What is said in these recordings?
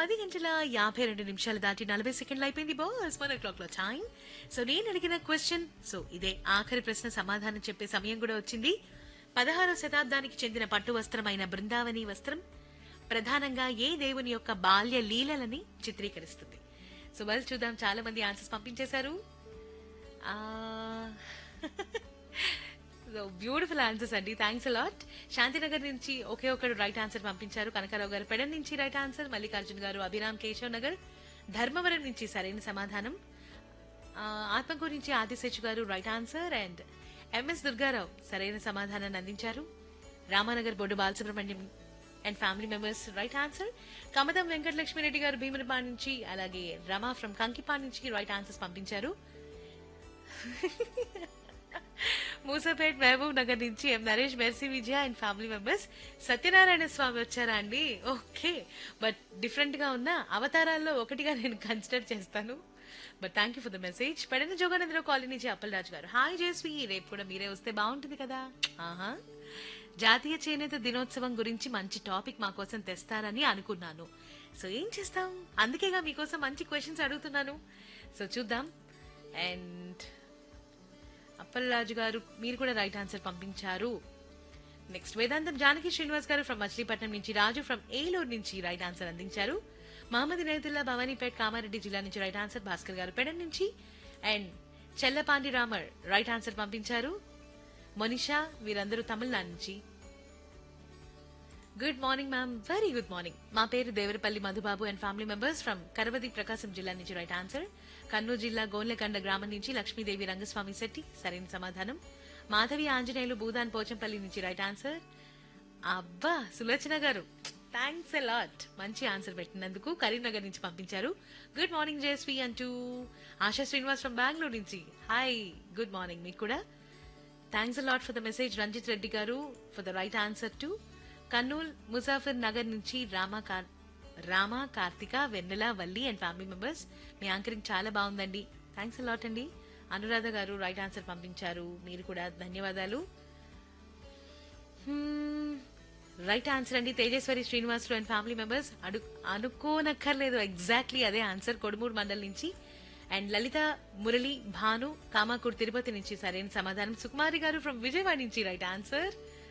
10:52 దాటి 40 సెకండ్లు అయిపోయింది బాస్ మన క్లాక్ లో టైం. సో నేను అడిగిన క్వశ్చన్, సో ఇదే ఆఖరి ప్రశ్న, సమాధానం చెప్పే సమయం కూడా వచ్చింది. 16వ శతాబ్దానికి చెందిన పట్టు వస్త్రమైన బృందావని వస్త్రం ప్రధానంగా ఏ దేవుని యొక్క బాల్య లీలలని చిత్రీకరిస్తుంది? సో వాళ్ళు చూద్దాం, చాలా మంది ఆన్సర్స్ పంపించేశారు. బ్యూటిఫుల్ ఆన్సర్స్ అండి, థ్యాంక్స్ అలాట్. శాంతినగర్ నుంచి ఒకే ఒకడు రైట్ ఆన్సర్ పంపించారు. కనకారావు గారు పెడన్ నుంచి రైట్ ఆన్సర్, మల్లికార్జున్ గారు అభిరామ్ కేశవ్ నగర్ ధర్మవరం నుంచి సరైన సమాధానం, ఆత్మకూరు నుంచి ఆదిశేషు గారు right answer, and MS Durgarao సరైన సమాధానాన్ని అందించారు. రామానగర్ బొడ్డు Balasubrahmanyam and family members right answer. Kamatham Venkatalakshmi Reddy గారు భీమునిపాడు నుంచి, అలాగే రమా ఫ్రమ్ కంకిపాడు నుంచి రైట్ ఆన్సర్స్ పంపించారు. మూసాపేట్ మహబూబ్ నగర్ నుంచి ఎం Naresh, mercy Vijaya and family members. Satyanarayana స్వామి వచ్చారా అండి? ఓకే, బట్ డిఫరెంట్ గా ఉన్న అవతారాల్లో ఒకటిగా నేను కన్సిడర్ చేస్తాను. But thank you for the message. Pedana Jogananda Rao colony నుంచి అప్పలరాజు గారు హాయ్ జేస్వి, రేపు కూడా మీరే వస్తే బాగుంటుంది కదా. ఆహా, జాతీయ చేనేత దినోత్సవం గురించి మంచి టాపిక్ మా కోసం తెస్తారని అనుకున్నాను. సో ఏం చేస్తాం, అందుకేగా మీకోసం మంచి క్వశ్చన్స్ అడుగుతున్నాను. సో చూద్దాం. అండ్ అప్పలరాజు గారు మీరు కూడా రైట్ ఆన్సర్ పంపించారు. నెక్స్ట్ వేదాంతం జానకి శ్రీనివాస్ గారు ఫ్రమ్ మచిలీపట్నం నుంచి, రాజు ఫ్రమ్ ఏలూరు నుంచి రైట్ ఆన్సర్ అందించారు. మహమ్మద్ ఇనయతుల్లా భవానీపేట్ కామారెడ్డి జిల్లా నుంచి రైట్ ఆన్సర్, భాస్కర్ గారు పెడన్ నుంచి, and Chellapandi Ramar right answer పంపించారు. మొనిషా వీరందరూ తమిళనాడు నుంచి. Good morning ma'am, very good morning. మా పేరు Devarapalli Madhubabu and family members from కరవది ప్రకాశం జిల్లా నుంచి రైట్ ఆన్సర్. కర్నూలు జిల్లా గోన్లకండ గ్రామం నుంచి లక్ష్మీదేవి రంగస్వామి శెట్టి సరైన సమాధానం. మాధవి ఆంజనేయులు భూదాన్ పోచంపల్లి నుంచి రైట్ ఆన్సర్. అబ్బా సులోచన గారు థ్యాంక్స్ అలాట్, మంచి ఆన్సర్ పెట్టినందుకు. కరీంనగర్ నుంచి పంపించారు. గుడ్ మార్నింగ్ జేఎస్వి అంటూ ఆశా శ్రీనివాస్ ఫ్రమ్ బెంగళూరు నుంచి హాయ్, గుడ్ మార్నింగ్ మీకు కూడా. Thanks a lot for the message Ranjith Reddy గారు for the right answer to. Kurnool Muzaffar Nagar నుంచి రామ కార్తిక వెన్నెల Valli and family members. Me anchoring చాలా బాగుందండి, థ్యాంక్స్ అలాట్ అండి. అనురాధ గారు రైట్ ఆన్సర్ పంపించారు, మీరు కూడా ధన్యవాదాలు. రైట్ ఆన్సర్ అండి Tejeswari Srinivasulu and family members. అనుకోనక్కర్లేదు, exactly అదే ఆన్సర్. కొడుమూరు మండల్ నుంచి. అండ్ లలిత మురళి భాను కామాకూర్ తిరుపతి నుంచి సరైన సమాధానం. సుకుమారి గారు ఫ్రమ్ విజయవాడ నుంచి రైట్ ఆన్సర్.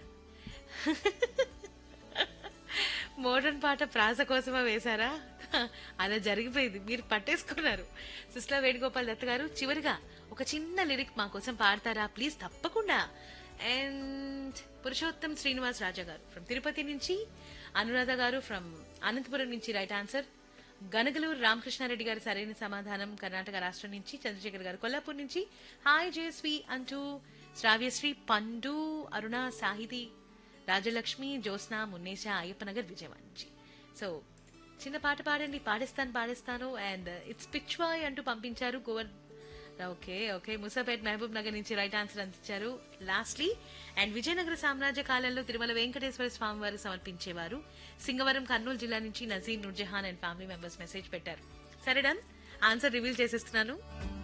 మోడర్న్ పాట ప్రాస కోసమా వేశారా? అలా జరిగిపోయింది, మీరు పట్టేసుకున్నారు. సుస్లా వేణుగోపాల్ దత్త గారు చివరిగా ఒక చిన్న లిరిక్ మా కోసం పాడతారా ప్లీజ్? తప్పకుండా. అండ్ పురుషోత్తం శ్రీనివాస్ రాజా గారు ఫ్రమ్ తిరుపతి నుంచి, అనురాధ గారు ఫ్రమ్ అనంతపురం నుంచి రైట్ ఆన్సర్. గనగలూరు రామకృష్ణారెడ్డి గారు సరైన సమాధానం కర్ణాటక రాష్ట్రం నుంచి. చంద్రశేఖర్ గారు కొల్లాపూర్ నుంచి హాయ్ జేఎస్వి అంటూ శ్రావ్యశ్రీ, పండు, అరుణ, సాహితి, రాజలక్ష్మి, జ్యోత్స్న, మున్నేష, అయ్యప్పనగర్ విజయవాడ నుంచి. సో చిన్న పాట పాడండి, పాడేస్తాను. అండ్ ఇట్స్ పిచ్వాయ్ అంటూ పంపించారు. ఓకే ఓకే ముసాపేట్ మహబూబ్ నగర్ నుంచి రైట్ ఆన్సర్ అందించారు. లాస్ట్లీ అండ్ విజయనగర సామ్రాజ్య కాలంలో తిరుమల వెంకటేశ్వర స్వామి వారు సమర్పించేవారు. సింగవరం కర్నూలు జిల్లా నుంచి Nazir, Nurjahan and family members message పెట్టారు. సరే డన్, ఆన్సర్ రివీల్ చేసేస్తున్నాను.